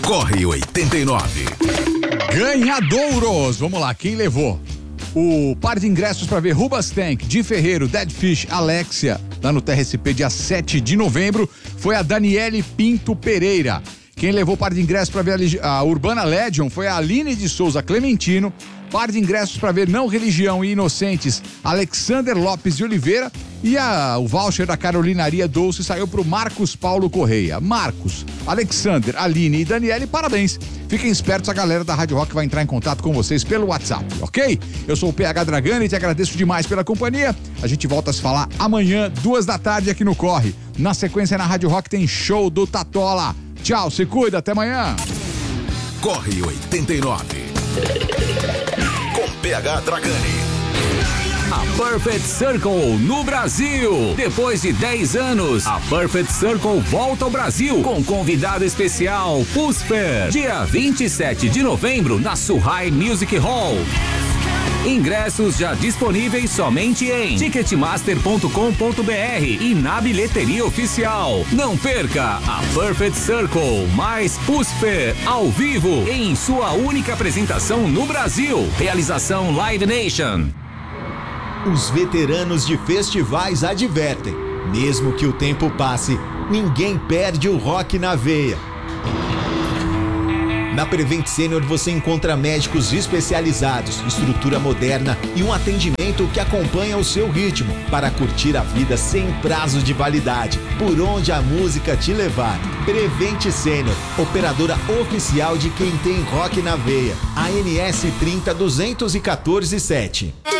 Corre 89. Ganhadouros, vamos lá, quem levou? O par de ingressos para ver Rubas Tank, Di Ferreiro, Dead Fish, Alexia, lá no TRSP, dia 7 de novembro, foi a Daniele Pinto Pereira. Quem levou par de ingressos para ver a Urbana Legion foi a Aline de Souza Clementino. Par de ingressos para ver Não Religião e Inocentes, Alexander Lopes de Oliveira. E o voucher da Carolinaria Doce saiu pro Marcos Paulo Correia. Marcos, Alexander, Aline e Daniele, parabéns. Fiquem espertos, a galera da Rádio Rock vai entrar em contato com vocês pelo WhatsApp, ok? Eu sou o PH Dragani e te agradeço demais pela companhia. A gente volta a se falar amanhã, 14h aqui no Corre. Na sequência, na Rádio Rock tem show do Tatola. Tchau, se cuida, até amanhã. Corre 89. Com PH Dragani. A Perfect Circle no Brasil. Depois de 10 anos, a Perfect Circle volta ao Brasil com convidado especial, Pusper. Dia 27 de novembro, na Suhai Music Hall. Ingressos já disponíveis somente em ticketmaster.com.br e na bilheteria oficial. Não perca a Perfect Circle mais Pusper ao vivo em sua única apresentação no Brasil. Realização Live Nation. Os veteranos de festivais advertem: mesmo que o tempo passe, ninguém perde o rock na veia. Na Prevent Senior você encontra médicos especializados, estrutura moderna e um atendimento que acompanha o seu ritmo para curtir a vida sem prazo de validade, por onde a música te levar. Prevent Senior, operadora oficial de quem tem rock na veia. ANS 30 214 7.